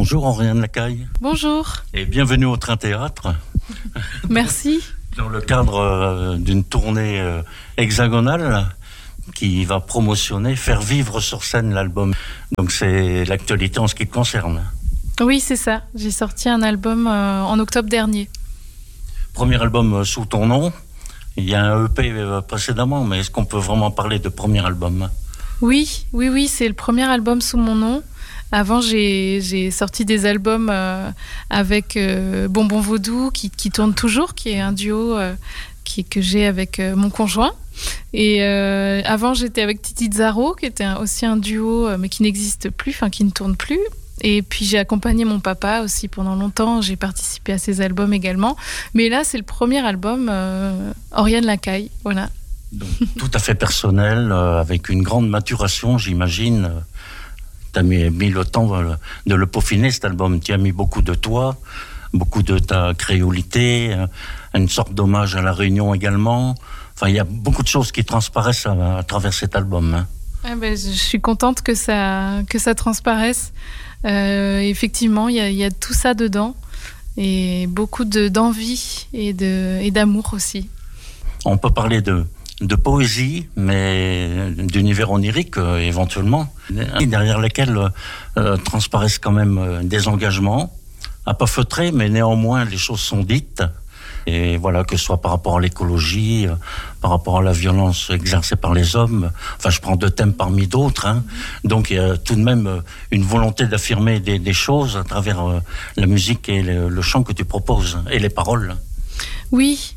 Bonjour Oriane Lacaille. Bonjour. Et bienvenue au Train Théâtre. Merci. Dans le cadre d'une tournée hexagonale qui va promotionner, faire vivre sur scène l'album. Donc c'est l'actualité en ce qui te concerne. Oui, c'est ça. J'ai sorti un album en octobre dernier. Premier album sous ton nom. Il y a un EP précédemment, mais est-ce qu'on peut vraiment parler de premier album ? Oui, c'est le premier album sous mon nom. Avant, j'ai sorti des albums avec Bonbon Vaudou, qui tourne toujours, qui est un duo que j'ai avec mon conjoint. Et avant, j'étais avec Titi Zaro, qui était aussi un duo, mais qui n'existe plus, enfin qui ne tourne plus. Et puis j'ai accompagné mon papa aussi pendant longtemps, j'ai participé à ses albums également. Mais là, c'est le premier album, Oriane Lacaille, voilà. Donc, tout à fait personnel, avec une grande maturation, j'imagine. Tu as mis le temps de le peaufiner, cet album. Tu as mis beaucoup de toi, beaucoup de ta créolité, une sorte d'hommage à La Réunion également. Enfin, il y a beaucoup de choses qui transparaissent à travers cet album. Hein. Ah ben, je suis contente que ça transparaisse. Effectivement, il y a tout ça dedans. Et beaucoup d'envie et d'amour aussi. On peut parler de poésie, mais d'univers onirique éventuellement, derrière lesquels transparaissent quand même des engagements, à pas feutrer, mais néanmoins les choses sont dites. Et voilà, que ce soit par rapport à l'écologie, par rapport à la violence exercée par les hommes, enfin je prends 2 thèmes parmi d'autres, hein. Donc il y a tout de même une volonté d'affirmer des choses à travers la musique et le chant que tu proposes, et les paroles. Oui,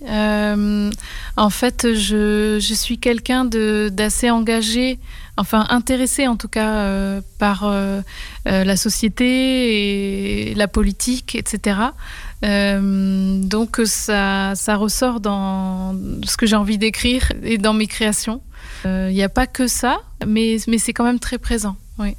en fait, je suis quelqu'un d'assez engagé, enfin intéressé en tout cas par la société et la politique, etc. Donc ça ressort dans ce que j'ai envie d'écrire et dans mes créations. Il n'y a pas que ça, mais c'est quand même très présent, oui.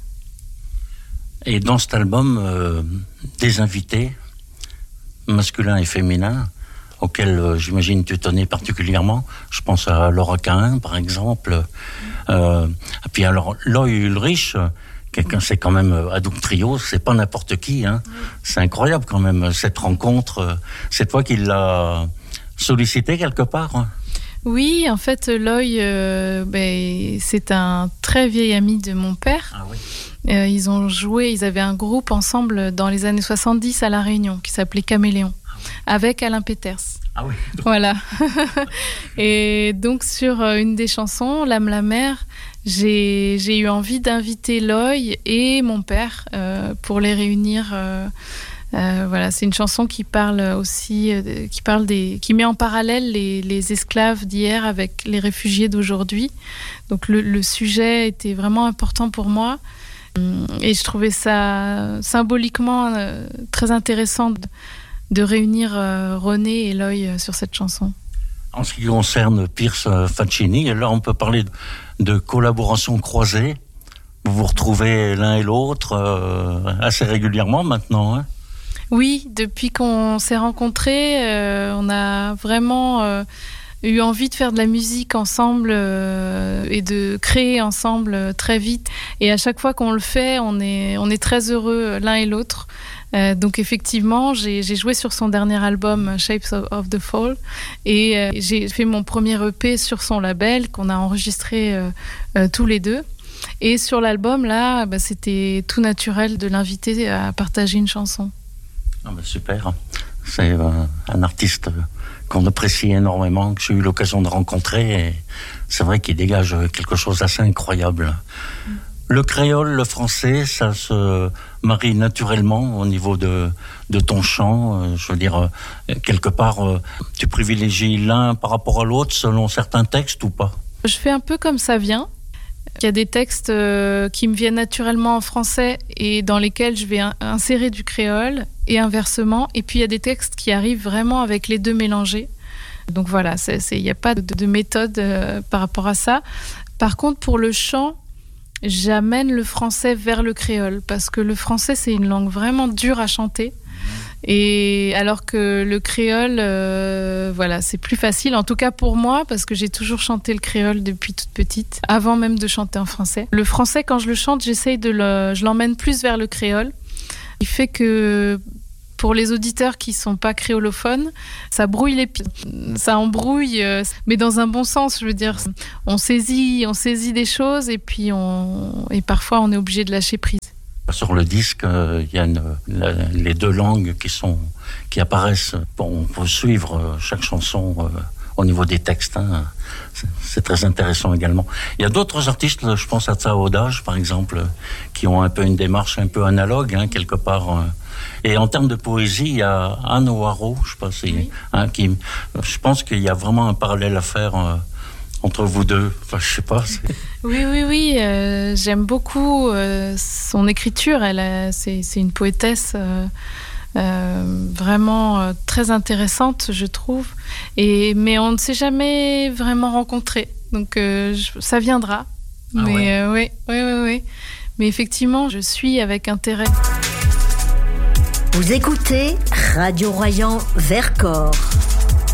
Et dans cet album, des invités, masculins et féminins, auquel j'imagine tu tenais particulièrement. Je pense à Laura Cahin, par exemple. Et puis alors, Loïc Ulrich, quelqu'un, c'est quand même Hadouk Trio, c'est pas n'importe qui. Hein. C'est incroyable quand même, cette rencontre. C'est toi qui l'as sollicité quelque part, hein. Oui, en fait, Loïc, c'est un très vieil ami de mon père. Ah oui. Ils avaient un groupe ensemble dans les années 70 à La Réunion, qui s'appelait Caméléon. Avec Alain Peters. Ah oui. Voilà. Et donc sur une des chansons, L'âme la mer, j'ai eu envie d'inviter Loïc et mon père pour les réunir. Voilà, c'est une chanson qui parle aussi, qui met en parallèle les esclaves d'hier avec les réfugiés d'aujourd'hui. Donc le sujet était vraiment important pour moi. Et je trouvais ça symboliquement très intéressant de réunir René et Loïc sur cette chanson. En ce qui concerne Pierce Faccini, là on peut parler de collaboration croisée. Vous vous retrouvez l'un et l'autre assez régulièrement maintenant, hein ? Oui, depuis qu'on s'est rencontrés, on a vraiment eu envie de faire de la musique ensemble et de créer ensemble très vite. Et à chaque fois qu'on le fait, on est très heureux l'un et l'autre. Donc effectivement, j'ai joué sur son dernier album Shapes of the Fall et j'ai fait mon premier EP sur son label qu'on a enregistré tous les deux. Et sur l'album là, c'était tout naturel de l'inviter à partager une chanson. Ah super, c'est un artiste qu'on apprécie énormément, que j'ai eu l'occasion de rencontrer et c'est vrai qu'il dégage quelque chose d'assez incroyable. Le créole, le français, ça se marie naturellement au niveau de ton chant. Je veux dire, quelque part, tu privilégies l'un par rapport à l'autre selon certains textes ou pas ? Je fais un peu comme ça vient. Il y a des textes qui me viennent naturellement en français et dans lesquels je vais insérer du créole et inversement. Et puis il y a des textes qui arrivent vraiment avec les deux mélangés. Donc voilà, il n'y a pas de méthode par rapport à ça. Par contre, pour le chant, j'amène le français vers le créole parce que le français, c'est une langue vraiment dure à chanter. Et alors que le créole, voilà, c'est plus facile, en tout cas pour moi, parce que j'ai toujours chanté le créole depuis toute petite, avant même de chanter en français. Le français, quand je le chante, je l'emmène plus vers le créole. Il fait que pour les auditeurs qui sont pas créolophones, ça brouille les pistes, ça embrouille, mais dans un bon sens. Je veux dire, on saisit des choses et puis parfois on est obligé de lâcher prise. Sur le disque, il y a les deux langues qui apparaissent. On peut suivre chaque chanson au niveau des textes. Hein. C'est très intéressant également. Il y a d'autres artistes, je pense à Tsaodage par exemple, qui ont un peu une démarche un peu analogue, hein, quelque part. Et en termes de poésie, il y a Anne Waro, je sais pas si, hein, je pense qu'il y a vraiment un parallèle à faire entre vous deux. Enfin, je sais pas. Oui. J'aime beaucoup son écriture. C'est une poétesse vraiment très intéressante, je trouve. Mais on ne s'est jamais vraiment rencontrés. Donc ça viendra. Ah mais oui. Mais effectivement, je suis avec intérêt. Vous écoutez Radio Royan Vercors.